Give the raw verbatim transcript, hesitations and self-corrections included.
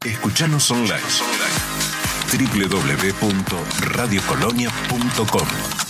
Escuchanos online. doble u doble u doble u punto radio colonia punto com